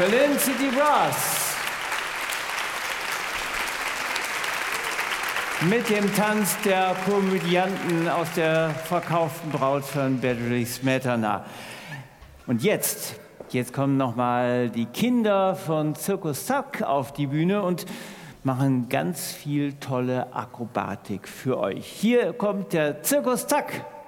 Berlin City Brass. Mit dem Tanz der Komödianten aus der verkauften Braut von Bedřich Smetana. Und jetzt kommen nochmal die Kinder von Zirkus Zack auf die Bühne und machen ganz viel tolle Akrobatik für euch. Hier kommt der Zirkus Zack.